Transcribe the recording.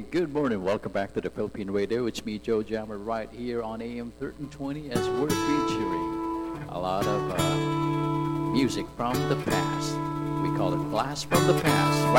good morning. Welcome back to the Philippine Radio. It's me, Joe Jammer, right here on AM 1320 as we're featuring a lot of music from the past. We call it Blast from the Past.